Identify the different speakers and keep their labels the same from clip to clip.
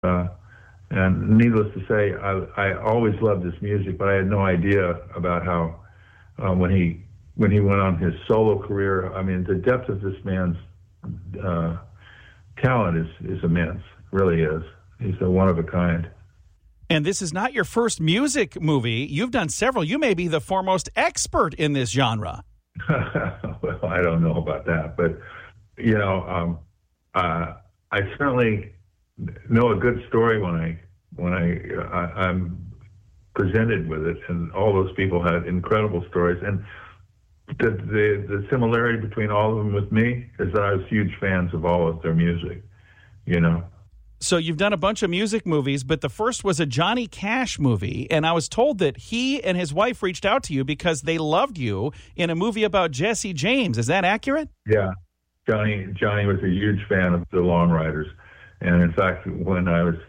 Speaker 1: And needless to say, I always loved his music, but I had no idea about how when he went on his solo career. I mean, the depth of this man's talent is immense. Really is. He's a one of a kind.
Speaker 2: And this is not your first music movie. You've done several. You may be the foremost expert in this genre.
Speaker 1: Well, I don't know about that, but I certainly know a good story when I'm presented with it, and all those people had incredible stories. And the similarity between all of them with me is that I was huge fans of all of their music.
Speaker 2: So you've done a bunch of music movies, but the first was a Johnny Cash movie, and I was told that he and his wife reached out to you because they loved you in a movie about Jesse James. Is that accurate?
Speaker 1: Yeah. Johnny was a huge fan of the Long Riders. And in fact, when I was,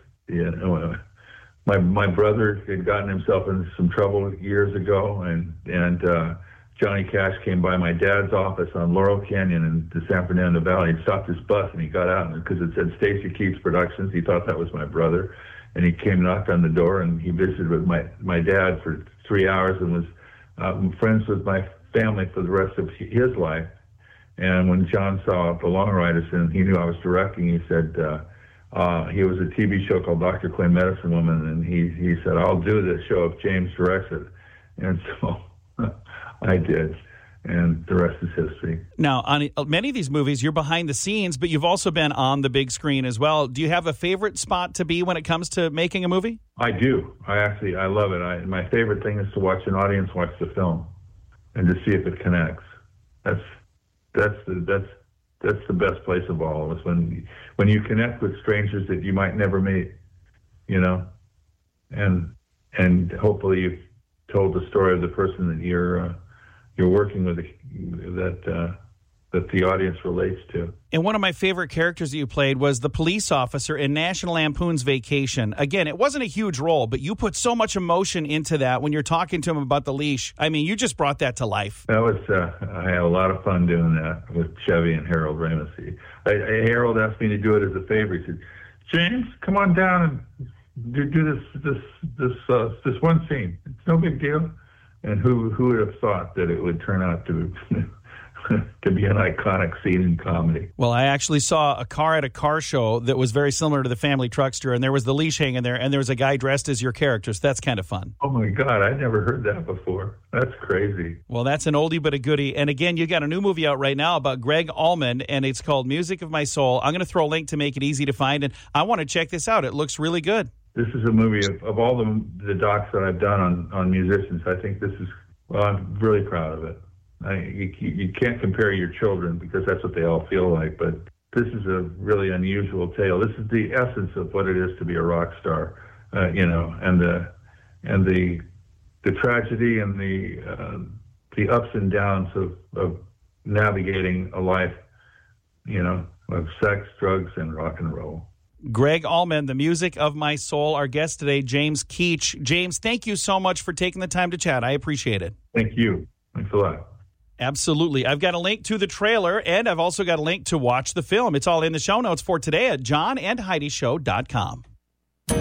Speaker 1: my brother had gotten himself into some trouble years ago, and Johnny Cash came by my dad's office on Laurel Canyon in the San Fernando Valley. He stopped his bus and he got out because it said Stacy Keats Productions. He thought that was my brother, and he came, knocked on the door, and he visited with my dad for 3 hours and was friends with my family for the rest of his life. And when John saw The Long Riders and he knew I was directing, he said he was a TV show called Dr. Clay Medicine Woman, and he said, "I'll do this show if James directs it." And so I did, and the rest is history.
Speaker 2: Now, on many of these movies, you're behind the scenes, but you've also been on the big screen as well. Do you have a favorite spot to be when it comes to making a movie?
Speaker 1: I do. I love it. My favorite thing is to watch an audience watch the film and to see if it connects. That's the best place of all, is when you connect with strangers that you might never meet, and hopefully you've told the story of the person that you're working with, that the audience relates to.
Speaker 2: And one of my favorite characters that you played was the police officer in National Lampoon's Vacation. Again, it wasn't a huge role, but you put so much emotion into that when you're talking to him about the leash. I mean, you just brought that to life.
Speaker 1: That was, I had a lot of fun doing that with Chevy and Harold Ramis. Harold asked me to do it as a favor. He said, "James, come on down and do this one scene. It's no big deal." And who would have thought that it would turn out to be an iconic scene in comedy?
Speaker 2: Well, I actually saw a car at a car show that was very similar to the Family Truckster, and there was the leash hanging there, and there was a guy dressed as your character, so that's kind of fun.
Speaker 1: Oh, my God, I never heard that before. That's crazy.
Speaker 2: Well, that's an oldie but a goodie. And again, you got a new movie out right now about Gregg Allman, and it's called Music of My Soul. I'm going to throw a link to make it easy to find, and I want to check this out. It looks really good.
Speaker 1: This is a movie of all the docs that I've done on musicians. I think this is, well, I'm really proud of it. You can't compare your children because that's what they all feel like, but this is a really unusual tale. This is the essence of what it is to be a rock star, and the tragedy and the ups and downs of navigating a life, of sex, drugs, and rock and roll.
Speaker 2: Gregg Allman, The Music of My Soul. Our guest today, James Keach. James, thank you so much for taking the time to chat. I appreciate it.
Speaker 1: Thank you. Thanks a lot.
Speaker 2: Absolutely. I've got a link to the trailer, and I've also got a link to watch the film. It's all in the show notes for today at johnandheidishow.com.